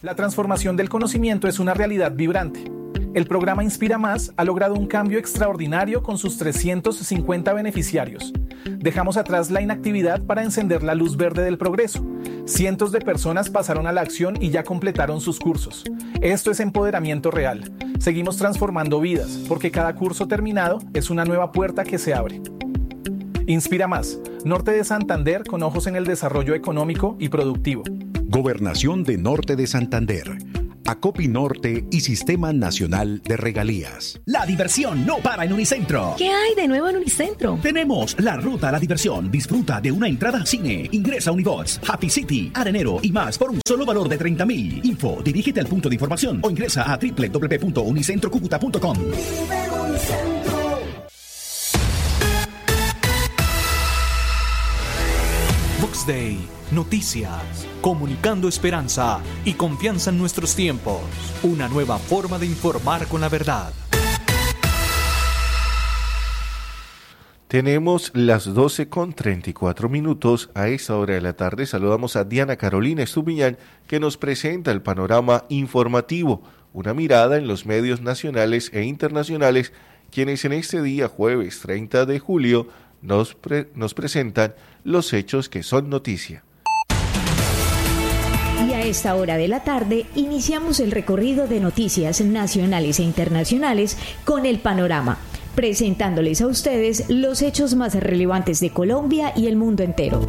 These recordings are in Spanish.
La transformación del conocimiento es una realidad vibrante. El programa Inspira Más ha logrado un cambio extraordinario con sus 350 beneficiarios. Dejamos atrás la inactividad para encender la luz verde del progreso. Cientos de personas pasaron a la acción y ya completaron sus cursos. Esto es empoderamiento real. Seguimos transformando vidas, porque cada curso terminado es una nueva puerta que se abre. Inspira Más, Norte de Santander con ojos en el desarrollo económico y productivo. Gobernación de Norte de Santander. Acopi Norte y Sistema Nacional de Regalías. La diversión no para en Unicentro. ¿Qué hay de nuevo en Unicentro? Tenemos la ruta a la diversión. Disfruta de una entrada al cine. Ingresa a Unibox, Happy City, Arenero y más por un solo valor de 30.000. Info, dirígete al punto de información o ingresa a www.unicentrocucuta.com. Box Day, noticias, comunicando esperanza y confianza en nuestros tiempos. Una nueva forma de informar con la verdad. Tenemos las 12:34 a esta hora de la tarde. Saludamos a Diana Carolina Estupiñán, que nos presenta el panorama informativo, una mirada en los medios nacionales e internacionales, quienes en este día, jueves 30 de julio, nos presentan los hechos que son noticia. Y a esta hora de la tarde iniciamos el recorrido de noticias nacionales e internacionales con el panorama, presentándoles a ustedes los hechos más relevantes de Colombia y el mundo entero.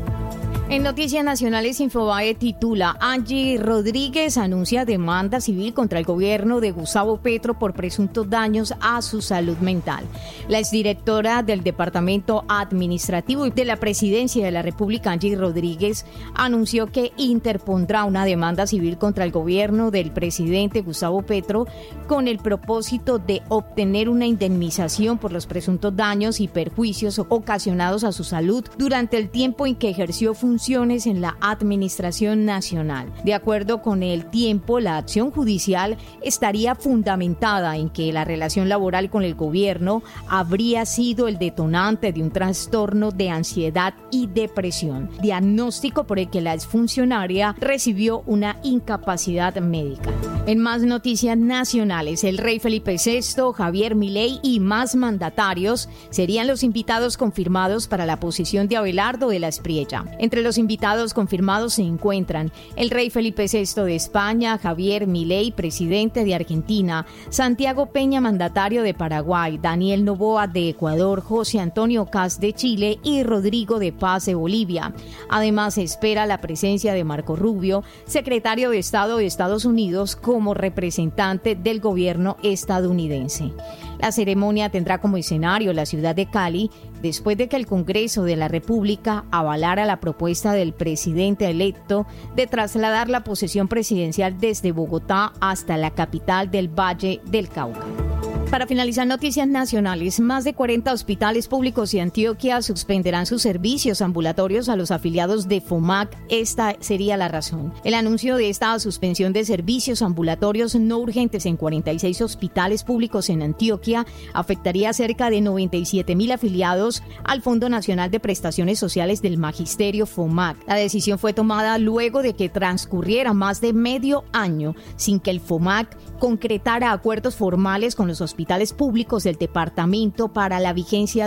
En Noticias Nacionales, Infobae titula: Angie Rodríguez anuncia demanda civil contra el gobierno de Gustavo Petro por presuntos daños a su salud mental. La exdirectora del Departamento Administrativo de la Presidencia de la República, Angie Rodríguez, anunció que interpondrá una demanda civil contra el gobierno del presidente Gustavo Petro con el propósito de obtener una indemnización por los presuntos daños y perjuicios ocasionados a su salud durante el tiempo en que ejerció funciones en la Administración Nacional. De acuerdo con el Tiempo, la acción judicial estaría fundamentada en que la relación laboral con el gobierno habría sido el detonante de un trastorno de ansiedad y depresión, diagnóstico por el que la exfuncionaria recibió una incapacidad médica. En más noticias nacionales, el rey Felipe VI, Javier Milei y más mandatarios serían los invitados confirmados para la posición de Abelardo de la Espriella. Entre los invitados confirmados se encuentran el rey Felipe VI de España, Javier Milei, presidente de Argentina, Santiago Peña, mandatario de Paraguay, Daniel Noboa de Ecuador, José Antonio Kast de Chile y Rodrigo de Paz de Bolivia. Además, se espera la presencia de Marco Rubio, secretario de Estado de Estados Unidos, como representante del gobierno estadounidense. La ceremonia tendrá como escenario la ciudad de Cali, después de que el Congreso de la República avalara la propuesta del presidente electo de trasladar la posesión presidencial desde Bogotá hasta la capital del Valle del Cauca. Para finalizar, noticias nacionales, más de 40 hospitales públicos de Antioquia suspenderán sus servicios ambulatorios a los afiliados de FOMAC. Esta sería la razón. El anuncio de esta suspensión de servicios ambulatorios no urgentes en 46 hospitales públicos en Antioquia afectaría a cerca de 97.000 afiliados al Fondo Nacional de Prestaciones Sociales del Magisterio FOMAC. La decisión fue tomada luego de que transcurriera más de medio año sin que el FOMAC concretara acuerdos formales con los hospitales públicos del departamento para la vigencia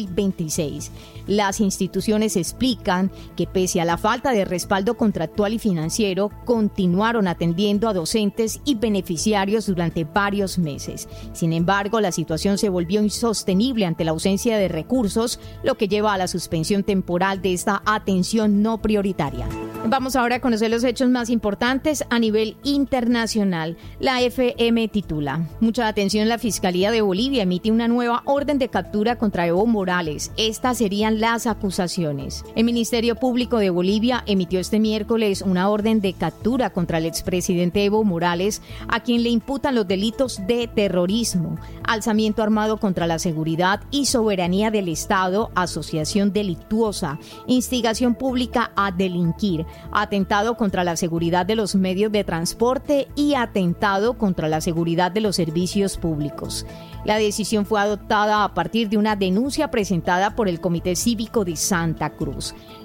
2026. Las instituciones explican que pese a la falta de respaldo contractual y financiero, continuaron atendiendo a docentes y beneficiarios durante varios meses. Sin embargo, la situación se volvió insostenible ante la ausencia de recursos, lo que lleva a la suspensión temporal de esta atención no prioritaria. Vamos ahora a conocer los hechos más importantes a nivel internacional. La FM titula: mucha atención, la Fiscalía de Bolivia emite una nueva orden de captura contra Evo Morales. Estas serían las acusaciones. El Ministerio Público de Bolivia emitió este miércoles una orden de captura contra el expresidente Evo Morales, a quien le imputan los delitos de terrorismo, alzamiento armado contra la seguridad y soberanía del Estado, asociación delictuosa, instigación pública a delinquir, atentado contra la seguridad de los medios de transporte y atentado contra la seguridad de los servicios públicos. La decisión fue adoptada a partir de una denuncia presentada por el Comité Cívico de Santa Cruz.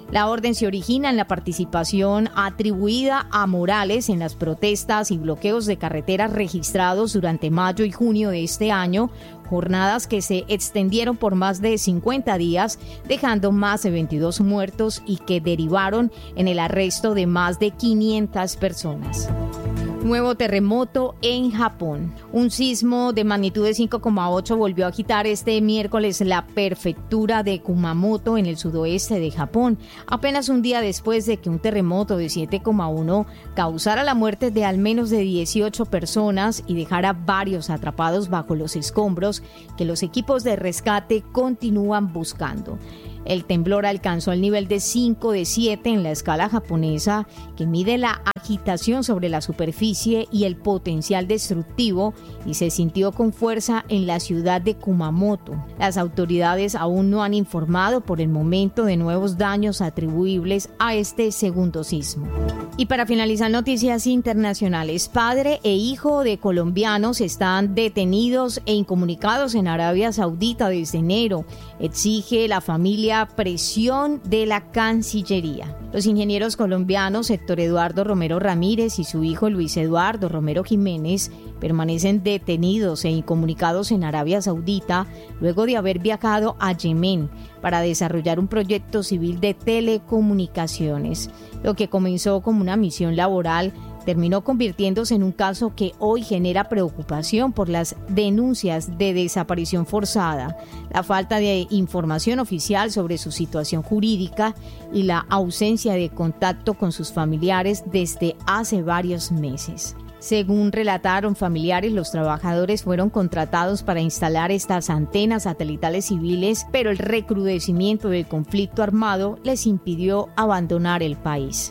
La orden se origina en la participación atribuida a Morales en las protestas y bloqueos de carreteras registrados durante mayo y junio de este año, jornadas que se extendieron por más de 50 días, dejando más de 22 muertos y que derivaron en el arresto de más de 500 personas. Nuevo terremoto en Japón. Un sismo de magnitud de 5,8 volvió a agitar este miércoles la prefectura de Kumamoto en el sudoeste de Japón, apenas un día después de que un terremoto de 7,1 causara la muerte de al menos de 18 personas y dejara varios atrapados bajo los escombros que los equipos de rescate continúan buscando. El temblor alcanzó el nivel de 5 de 7 en la escala japonesa, que mide la agitación sobre la superficie y el potencial destructivo, y se sintió con fuerza en la ciudad de Kumamoto. Las autoridades aún no han informado por el momento de nuevos daños atribuibles a este segundo sismo. Y para finalizar, noticias internacionales. Padre e hijo de colombianos están detenidos e incomunicados en Arabia Saudita desde enero. Exige la familia presión de la Cancillería. Los ingenieros colombianos Héctor Eduardo Romero Ramírez y su hijo Luis Eduardo Romero Jiménez permanecen detenidos e incomunicados en Arabia Saudita luego de haber viajado a Yemen para desarrollar un proyecto civil de telecomunicaciones. Lo que comenzó como una misión laboral terminó convirtiéndose en un caso que hoy genera preocupación por las denuncias de desaparición forzada, la falta de información oficial sobre su situación jurídica y la ausencia de contacto con sus familiares desde hace varios meses. Según relataron familiares, los trabajadores fueron contratados para instalar estas antenas satelitales civiles, pero el recrudecimiento del conflicto armado les impidió abandonar el país.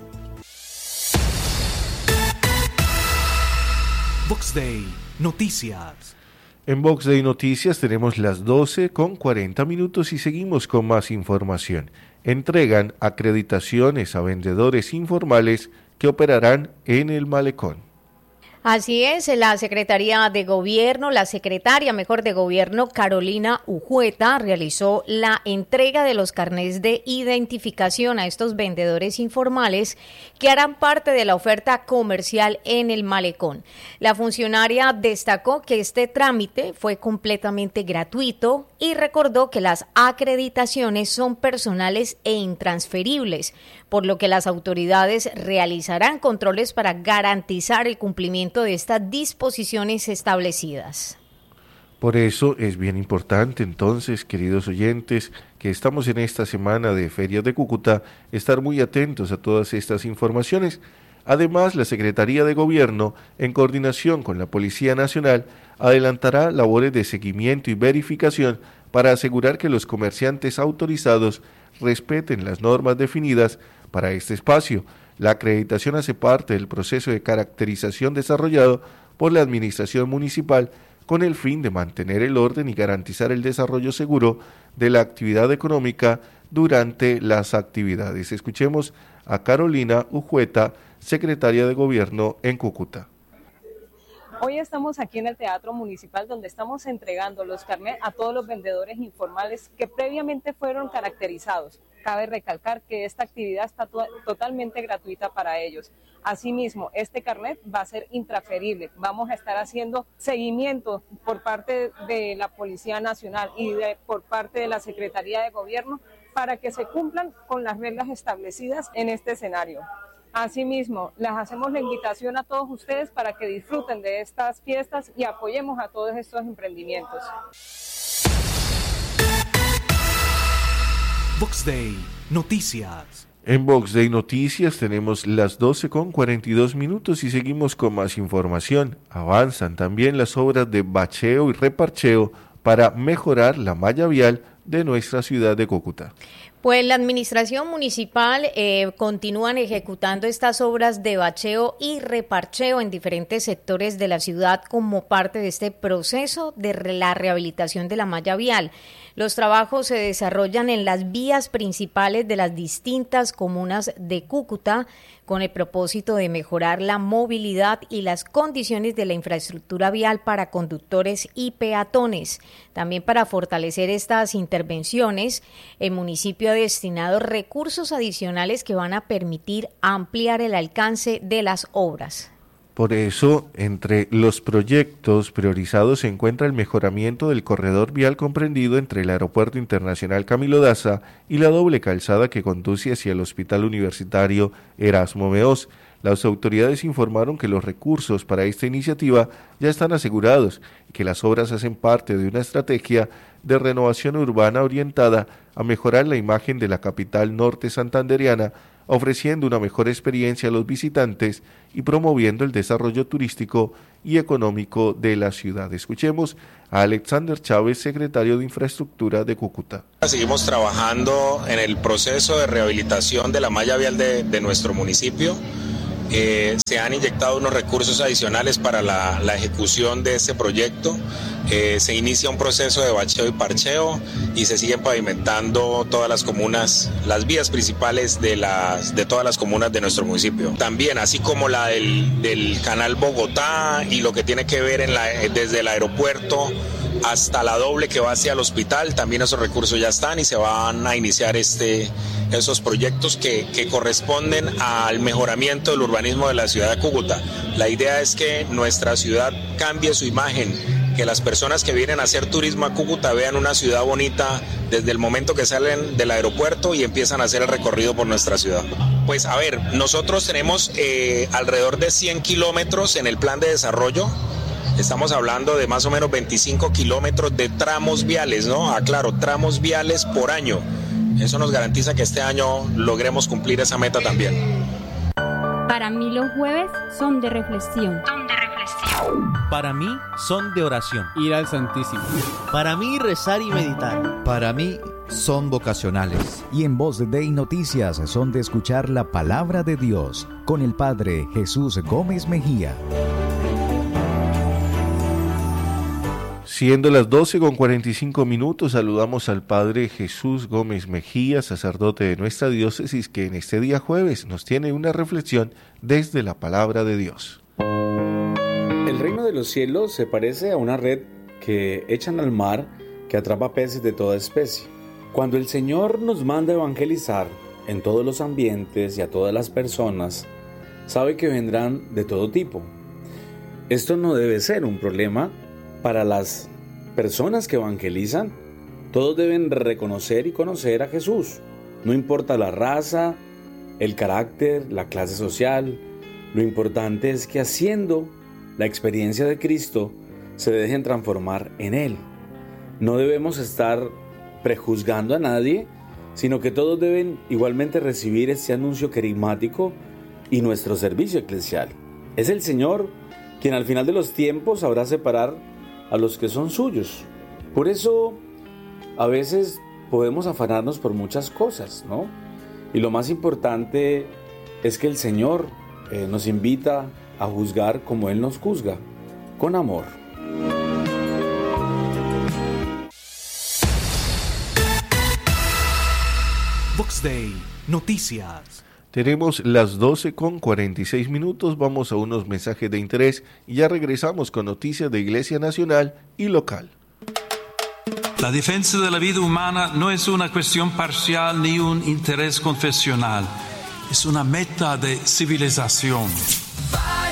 Vox Day Noticias. En Vox Day Noticias tenemos las 12:40 y seguimos con más información. Entregan acreditaciones a vendedores informales que operarán en el malecón. Así es, la secretaria de Gobierno Carolina Ujueta realizó la entrega de los carnets de identificación a estos vendedores informales que harán parte de la oferta comercial en el malecón. La funcionaria destacó que este trámite fue completamente gratuito y recordó que las acreditaciones son personales e intransferibles, por lo que las autoridades realizarán controles para garantizar el cumplimiento de estas disposiciones establecidas. Por eso es bien importante entonces, queridos oyentes, que estamos en esta semana de Ferias de Cúcuta, estar muy atentos a todas estas informaciones. Además, la Secretaría de Gobierno, en coordinación con la Policía Nacional, adelantará labores de seguimiento y verificación para asegurar que los comerciantes autorizados respeten las normas definidas para este espacio. La acreditación hace parte del proceso de caracterización desarrollado por la Administración Municipal con el fin de mantener el orden y garantizar el desarrollo seguro de la actividad económica durante las actividades. Escuchemos a Carolina Ujueta, secretaria de Gobierno en Cúcuta. Hoy estamos aquí en el Teatro Municipal, donde estamos entregando los carnets a todos los vendedores informales que previamente fueron caracterizados. Cabe recalcar que esta actividad está totalmente gratuita para ellos. Asimismo, este carnet va a ser intransferible. Vamos a estar haciendo seguimiento por parte de la Policía Nacional y por parte de la Secretaría de Gobierno para que se cumplan con las reglas establecidas en este escenario. Asimismo, les hacemos la invitación a todos ustedes para que disfruten de estas fiestas y apoyemos a todos estos emprendimientos. Vox Day Noticias. En Vox Day Noticias tenemos las 12:42 y seguimos con más información. Avanzan también las obras de bacheo y reparcheo para mejorar la malla vial de nuestra ciudad de Cúcuta. Pues la administración municipal continúan ejecutando estas obras de bacheo y reparcheo en diferentes sectores de la ciudad como parte de este proceso de la rehabilitación de la malla vial. Los trabajos se desarrollan en las vías principales de las distintas comunas de Cúcuta, con el propósito de mejorar la movilidad y las condiciones de la infraestructura vial para conductores y peatones. También para fortalecer estas intervenciones, el municipio ha destinado recursos adicionales que van a permitir ampliar el alcance de las obras. Por eso, entre los proyectos priorizados se encuentra el mejoramiento del corredor vial comprendido entre el Aeropuerto Internacional Camilo Daza y la doble calzada que conduce hacia el Hospital Universitario Erasmo Meós. Las autoridades informaron que los recursos para esta iniciativa ya están asegurados y que las obras hacen parte de una estrategia de renovación urbana orientada a mejorar la imagen de la capital norte santandereana, ofreciendo una mejor experiencia a los visitantes y promoviendo el desarrollo turístico y económico de la ciudad. Escuchemos a Alexander Chávez, secretario de Infraestructura de Cúcuta. Seguimos trabajando en el proceso de rehabilitación de la malla vial de nuestro municipio. Se han inyectado unos recursos adicionales para la ejecución de este proyecto. Se inicia un proceso de bacheo y parcheo y se siguen pavimentando todas las comunas, las vías principales de todas las comunas de nuestro municipio. También, así como la del Canal Bogotá y lo que tiene que ver desde el aeropuerto hasta la doble que va hacia el hospital, también esos recursos ya están y se van a iniciar esos proyectos que corresponden al mejoramiento del urbanismo de la ciudad de Cúcuta. La idea es que nuestra ciudad cambie su imagen, que las personas que vienen a hacer turismo a Cúcuta vean una ciudad bonita desde el momento que salen del aeropuerto y empiezan a hacer el recorrido por nuestra ciudad. Pues a ver, nosotros tenemos alrededor de 100 kilómetros en el plan de desarrollo. Estamos hablando de más o menos 25 kilómetros de tramos viales, ¿no? Aclaro, tramos viales por año. Eso nos garantiza que este año logremos cumplir esa meta también. Para mí los jueves son de reflexión. Para mí son de oración. Ir al Santísimo. Para mí rezar y meditar. Para mí son vocacionales. Y en Voz de Noticias son de escuchar la palabra de Dios con el Padre Jesús Gómez Mejía. Siendo las 12:45, saludamos al Padre Jesús Gómez Mejía, sacerdote de nuestra diócesis, que en este día jueves nos tiene una reflexión desde la palabra de Dios. El reino de los cielos se parece a una red que echan al mar que atrapa peces de toda especie. Cuando el Señor nos manda evangelizar en todos los ambientes y a todas las personas, sabe que vendrán de todo tipo. Esto no debe ser un problema para las personas que evangelizan. Todos deben reconocer y conocer a Jesús. No importa la raza, el carácter, la clase social. Lo importante es que haciendo la experiencia de Cristo se dejen transformar en Él. No debemos estar prejuzgando a nadie, sino que todos deben igualmente recibir este anuncio carismático y nuestro servicio eclesial. Es el Señor quien al final de los tiempos sabrá separar a los que son suyos. Por eso a veces podemos afanarnos por muchas cosas, ¿no? Y lo más importante es que el Señor nos invita a juzgar como Él nos juzga, con amor. Vox Day, noticias. Tenemos las 12:46, vamos a unos mensajes de interés y ya regresamos con noticias de Iglesia Nacional y local. La defensa de la vida humana no es una cuestión parcial ni un interés confesional, es una meta de civilización.